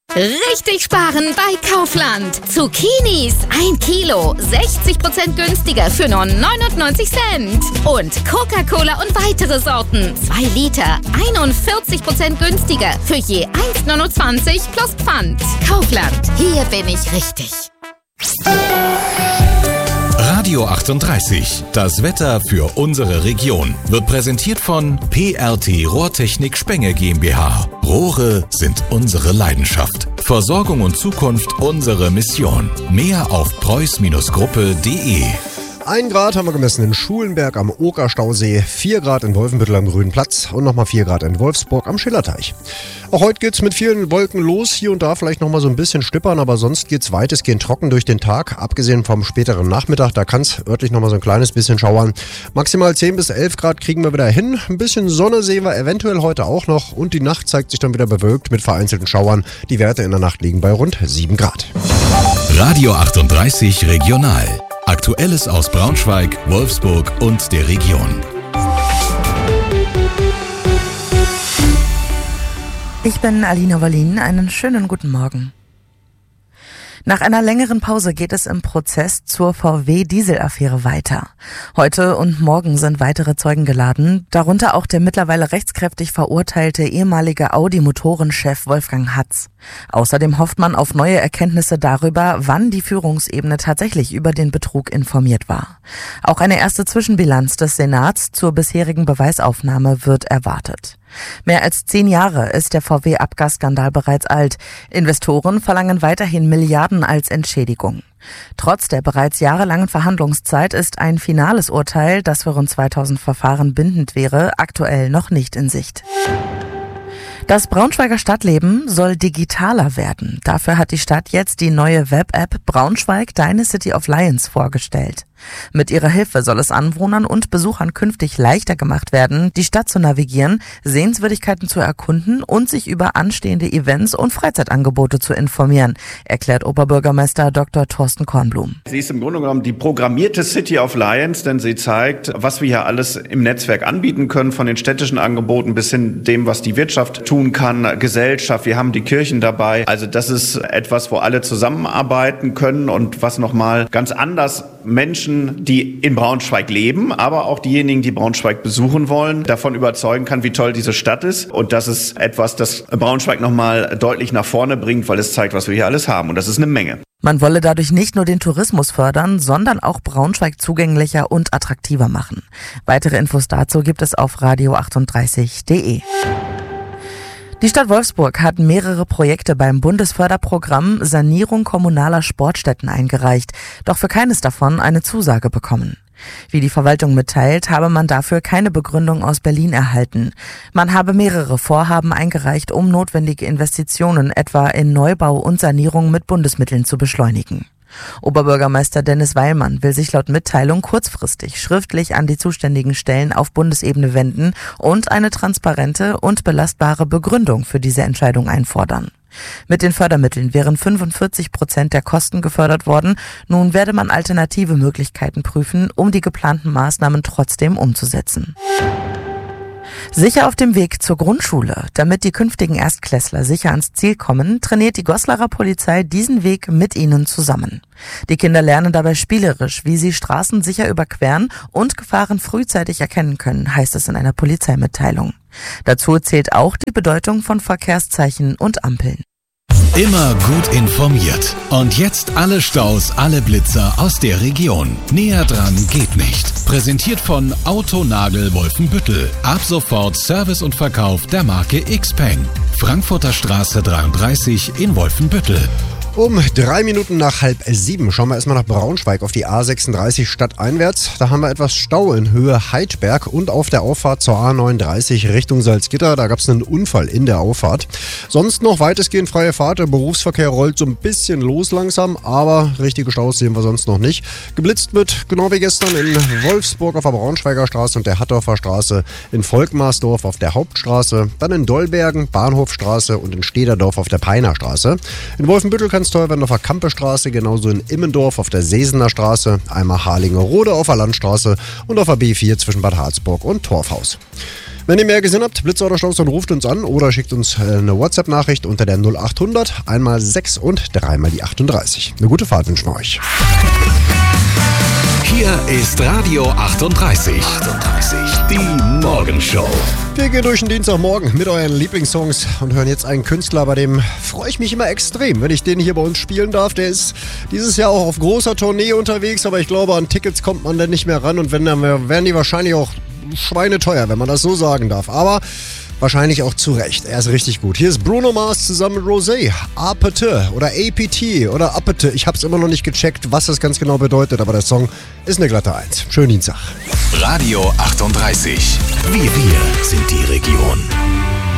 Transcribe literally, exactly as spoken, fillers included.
Richtig sparen bei Kaufland. Zucchinis ein Kilo, sechzig Prozent günstiger für nur neunundneunzig Cent. Und Coca-Cola und weitere Sorten, zwei Liter, einundvierzig Prozent günstiger für je eins neunundzwanzig plus Pfand. Kaufland, hier bin ich richtig. Radio achtunddreißig, das Wetter für unsere Region, wird präsentiert von P R T Rohrtechnik Spenge GmbH. Rohre sind unsere Leidenschaft. Versorgung und Zukunft unsere Mission. Mehr auf preuß Gruppe punkt de. Ein Grad haben wir gemessen in Schulenberg am Okerstausee, vier Grad in Wolfenbüttel am Grünen Platz und nochmal vier Grad in Wolfsburg am Schillerteich. Auch heute geht's mit vielen Wolken los, hier und da vielleicht nochmal so ein bisschen stippern, aber sonst geht's weitestgehend trocken durch den Tag. Abgesehen vom späteren Nachmittag, da kann's örtlich nochmal so ein kleines bisschen schauern. Maximal zehn bis elf Grad kriegen wir wieder hin. Ein bisschen Sonne sehen wir eventuell heute auch noch und die Nacht zeigt sich dann wieder bewölkt mit vereinzelten Schauern. Die Werte in der Nacht liegen bei rund sieben Grad. Radio achtunddreißig Regional. Aktuelles aus Braunschweig, Wolfsburg und der Region. Ich bin Alina Wallin, einen schönen guten Morgen. Nach einer längeren Pause geht es im Prozess zur V W-Diesel-Affäre weiter. Heute und morgen sind weitere Zeugen geladen, darunter auch der mittlerweile rechtskräftig verurteilte ehemalige Audi-Motorenchef Wolfgang Hatz. Außerdem hofft man auf neue Erkenntnisse darüber, wann die Führungsebene tatsächlich über den Betrug informiert war. Auch eine erste Zwischenbilanz des Senats zur bisherigen Beweisaufnahme wird erwartet. Mehr als zehn Jahre ist der V W-Abgasskandal bereits alt. Investoren verlangen weiterhin Milliarden als Entschädigung. Trotz der bereits jahrelangen Verhandlungszeit ist ein finales Urteil, das für rund zweitausend Verfahren bindend wäre, aktuell noch nicht in Sicht. Das Braunschweiger Stadtleben soll digitaler werden. Dafür hat die Stadt jetzt die neue Web-App Braunschweig Deine City of Lions vorgestellt. Mit ihrer Hilfe soll es Anwohnern und Besuchern künftig leichter gemacht werden, die Stadt zu navigieren, Sehenswürdigkeiten zu erkunden und sich über anstehende Events und Freizeitangebote zu informieren, erklärt Oberbürgermeister Doktor Thorsten Kornblum. Sie ist im Grunde genommen die programmierte City of Lions, denn sie zeigt, was wir hier alles im Netzwerk anbieten können, von den städtischen Angeboten bis hin dem, was die Wirtschaft tun kann, Gesellschaft, wir haben die Kirchen dabei. Also das ist etwas, wo alle zusammenarbeiten können und was nochmal ganz anders Menschen, die in Braunschweig leben, aber auch diejenigen, die Braunschweig besuchen wollen, davon überzeugen kann, wie toll diese Stadt ist. Und das ist etwas, das Braunschweig nochmal deutlich nach vorne bringt, weil es zeigt, was wir hier alles haben. Und das ist eine Menge. Man wolle dadurch nicht nur den Tourismus fördern, sondern auch Braunschweig zugänglicher und attraktiver machen. Weitere Infos dazu gibt es auf radio achtunddreißig punkt de. Die Stadt Wolfsburg hat mehrere Projekte beim Bundesförderprogramm Sanierung kommunaler Sportstätten eingereicht, doch für keines davon eine Zusage bekommen. Wie die Verwaltung mitteilt, habe man dafür keine Begründung aus Berlin erhalten. Man habe mehrere Vorhaben eingereicht, um notwendige Investitionen etwa in Neubau und Sanierung mit Bundesmitteln zu beschleunigen. Oberbürgermeister Dennis Weilmann will sich laut Mitteilung kurzfristig schriftlich an die zuständigen Stellen auf Bundesebene wenden und eine transparente und belastbare Begründung für diese Entscheidung einfordern. Mit den Fördermitteln wären fünfundvierzig Prozent der Kosten gefördert worden. Nun werde man alternative Möglichkeiten prüfen, um die geplanten Maßnahmen trotzdem umzusetzen. Sicher auf dem Weg zur Grundschule. Damit die künftigen Erstklässler sicher ans Ziel kommen, trainiert die Goslarer Polizei diesen Weg mit ihnen zusammen. Die Kinder lernen dabei spielerisch, wie sie Straßen sicher überqueren und Gefahren frühzeitig erkennen können, heißt es in einer Polizeimitteilung. Dazu zählt auch die Bedeutung von Verkehrszeichen und Ampeln. Immer gut informiert. Und jetzt alle Staus, alle Blitzer aus der Region. Näher dran geht nicht. Präsentiert von Autonagel Wolfenbüttel. Ab sofort Service und Verkauf der Marke Xpeng. Frankfurter Straße dreiunddreißig in Wolfenbüttel. Um drei Minuten nach halb sieben schauen wir erstmal nach Braunschweig auf die A sechsunddreißig stadteinwärts. Da haben wir etwas Stau in Höhe Heidberg und auf der Auffahrt zur A neununddreißig Richtung Salzgitter. Da gab es einen Unfall in der Auffahrt. Sonst noch weitestgehend freie Fahrt. Der Berufsverkehr rollt so ein bisschen los langsam, aber richtige Staus sehen wir sonst noch nicht. Geblitzt wird, genau wie gestern, in Wolfsburg auf der Braunschweiger Straße und der Hattorfer Straße, in Volkmarsdorf auf der Hauptstraße, dann in Dollbergen, Bahnhofstraße und in Stederdorf auf der Peiner Straße. In Wolfenbüttel kann es teuer werden auf der Kampestraße, genauso in Immendorf auf der Sesener Straße, einmal Harlingerode auf der Landstraße und auf der B vier zwischen Bad Harzburg und Torfhaus. Wenn ihr mehr gesehen habt, Blitzer oder Staus, dann ruft uns an oder schickt uns eine WhatsApp-Nachricht unter der null achthundert, einmal sechs und dreimal die achtunddreißig. Eine gute Fahrt wünschen wir euch. Hier ist Radio achtunddreißig. achtunddreißig, die Morgenshow. Wir gehen durch den Dienstagmorgen mit euren Lieblingssongs und hören jetzt einen Künstler, bei dem freue ich mich immer extrem, wenn ich den hier bei uns spielen darf. Der ist dieses Jahr auch auf großer Tournee unterwegs, aber ich glaube, an Tickets kommt man dann nicht mehr ran und wenn, dann werden die wahrscheinlich auch schweineteuer, wenn man das so sagen darf. Aber wahrscheinlich auch zu Recht. Er ist richtig gut. Hier ist Bruno Mars zusammen mit Rosé. A P T oder A P T oder A P T. Ich habe es immer noch nicht gecheckt, was das ganz genau bedeutet, aber der Song ist eine glatte Eins. Schönen Dienstag. Radio achtunddreißig. Wir, wir sind die Region.